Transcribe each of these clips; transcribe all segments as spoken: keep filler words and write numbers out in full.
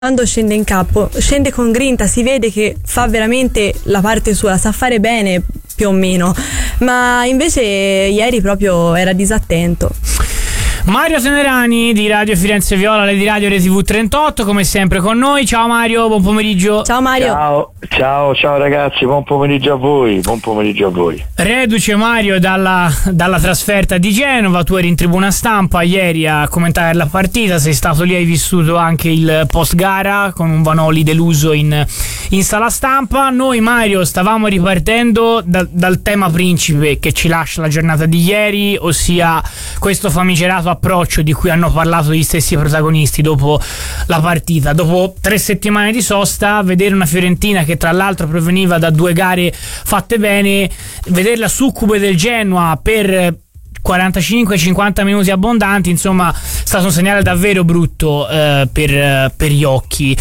quando scende in campo scende con grinta, si vede che fa veramente la parte sua, sa fare bene più o meno, ma invece ieri proprio era disattento. Mario Tenerani di Radio Firenze Viola, lei di Radio Rete tivù trentotto, come sempre con noi. Ciao Mario, buon pomeriggio. Ciao Mario. Ciao, ciao, ciao ragazzi, buon pomeriggio a voi, buon pomeriggio a voi. Reduce Mario dalla, dalla trasferta di Genova, tu eri in tribuna stampa ieri a commentare la partita, sei stato lì, hai vissuto anche il post gara con un Vanoli deluso in, in sala stampa. Noi Mario stavamo ripartendo da, dal tema principe che ci lascia la giornata di ieri, ossia questo famigerato approccio di cui hanno parlato gli stessi protagonisti dopo la partita. Dopo tre settimane di sosta, vedere una Fiorentina che tra l'altro proveniva da due gare fatte bene, vederla succube del Genoa per quarantacinque cinquanta minuti abbondanti, insomma è stato un segnale davvero brutto eh, per, per gli occhi.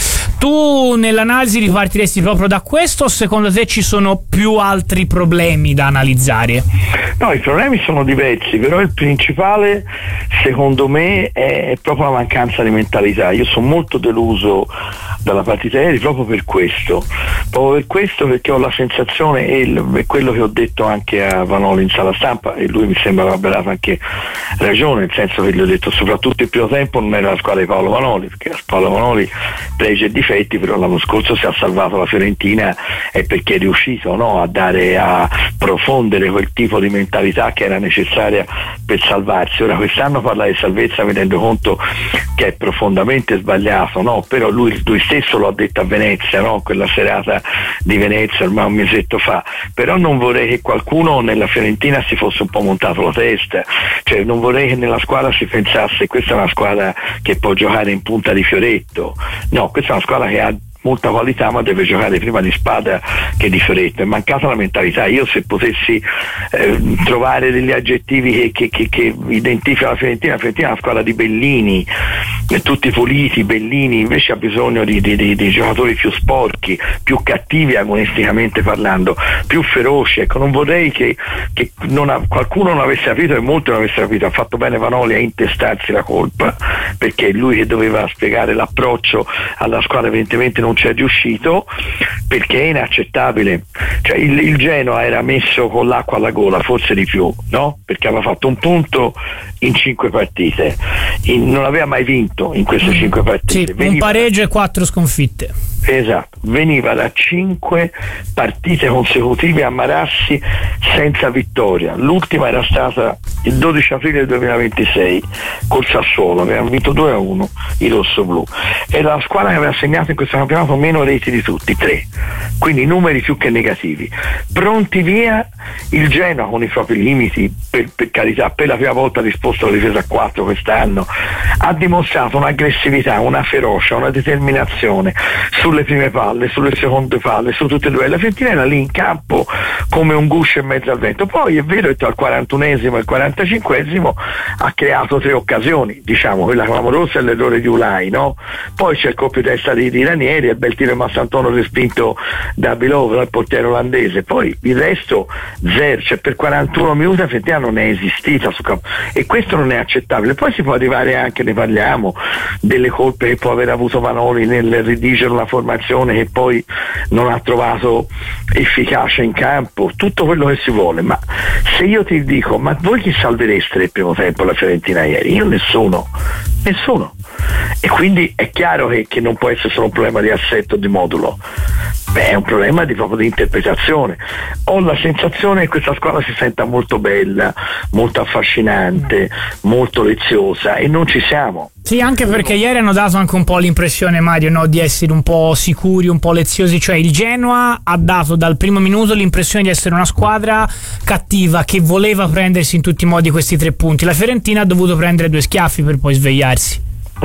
Tu nell'analisi ripartiresti proprio da questo o secondo te ci sono più altri problemi da analizzare? No, i problemi sono diversi, però il principale secondo me è proprio la mancanza di mentalità. Io sono molto deluso dalla partita ieri proprio per questo, proprio per questo perché ho la sensazione, e quello che ho detto anche a Vanoli in sala stampa, e lui mi sembra abbia dato anche ragione, nel senso che gli ho detto soprattutto il primo tempo non era la squadra di Paolo Vanoli, perché Paolo Vanoli pregi e difetti, però l'anno scorso si è salvato la Fiorentina è perché è riuscito, no, a dare, a profondere quel tipo di mentalità che era necessaria per salvarsi. Ora quest'anno parla di salvezza mi rendo conto che è profondamente sbagliato, no? Però lui, lui stesso lo ha detto a Venezia, no? Quella serata di Venezia ormai un mesetto fa. Però non vorrei che qualcuno nella Fiorentina si fosse un po' montato la testa, cioè non vorrei che nella squadra si pensasse questa è una squadra che può giocare in punta di fioretto. No, questa è una squadra che ha molta qualità ma deve giocare prima di spada che di fioretto. È mancata la mentalità. Io se potessi eh, trovare degli aggettivi che, che, che, che identificano la Fiorentina, la Fiorentina è una squadra di bellini, tutti puliti, bellini, invece ha bisogno di, di, di, di giocatori più sporchi, più cattivi agonisticamente parlando, più feroci. Ecco, non vorrei che, che non ha, qualcuno non avesse capito, e molti non avessero capito. Ha fatto bene Vanoli a intestarsi la colpa, perché è lui che doveva spiegare l'approccio alla squadra, evidentemente non non c'è riuscito perché è inaccettabile. Cioè il, il Genoa era messo con l'acqua alla gola, forse di più, no? Perché aveva fatto un punto in cinque partite, in, non aveva mai vinto in queste cinque partite. Sì, un pareggio e quattro sconfitte. Esatto, veniva da cinque partite consecutive a Marassi senza vittoria. L'ultima era stata il dodici aprile duemilaventisei col Sassuolo, avevano vinto due a uno i rossoblù. Era la squadra che aveva segnato in questo campionato meno reti di tutti, tre, quindi numeri più che negativi. Pronti via, il Genoa con i propri limiti, per, per carità, per la prima volta ha disposto la difesa a quattro quest'anno, ha dimostrato un'aggressività, una ferocia, una determinazione sulle prime palle, sulle seconde palle, su tutte e due. La Fiorentina era lì in campo come un guscio in mezzo al vento. Poi è vero che al quarantunesimo e al quarantacinquesimo ha creato tre occasioni, diciamo quella clamorosa è l'errore di Ulai, no? Poi c'è il colpo di testa di, di Ranieri e il bel tiro di Massantuono respinto da Bilov, il portiere olandese. Poi il resto zero, cioè per quarantuno minuti la Fiorentina non è esistita su campo, e questo non è accettabile. Poi si può arrivare anche, ne parliamo, delle colpe che può aver avuto Vanoli nel redigere una formazione che poi non ha trovato efficacia in campo, tutto quello che si vuole. Ma se io ti dico, ma voi chi salvereste nel primo tempo la Fiorentina ieri? Io nessuno, nessuno. E quindi è chiaro che, che non può essere solo un problema di assetto, di modulo. Beh, è un problema di proprio di interpretazione. Ho la sensazione che questa squadra si senta molto bella, molto affascinante, molto leziosa, e non ci siamo. Sì, anche perché ieri hanno dato anche un po' l'impressione, Mario, no, di essere un po' sicuri, un po' leziosi. Cioè il Genoa ha dato dal primo minuto l'impressione di essere una squadra cattiva che voleva prendersi in tutti i modi questi tre punti. La Fiorentina ha dovuto prendere due schiaffi per poi svegliarsi.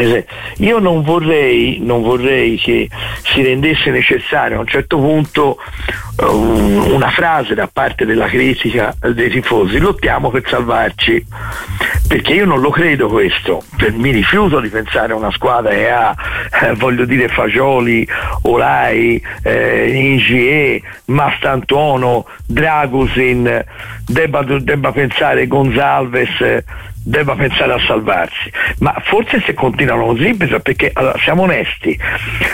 Io non vorrei, non vorrei che si rendesse necessario a un certo punto um, una frase da parte della critica dei tifosi: lottiamo per salvarci, perché io non lo credo questo. Per, mi rifiuto di pensare a una squadra che ha eh, voglio dire Fagioli, Olai, eh, Ingie, Mastantuono, Dragusin, debba, debba pensare Gonzalez, debba pensare a salvarsi, ma forse se continuano così, perché allora, siamo onesti,